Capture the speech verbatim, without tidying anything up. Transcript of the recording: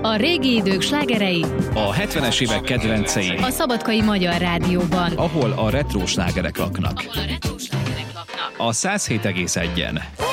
A régi idők slágerei, A hetvenes évek kedvencei, a Szabadkai Magyar Rádióban. ahol a retró slágerek laknak. A száz hét egész egyen.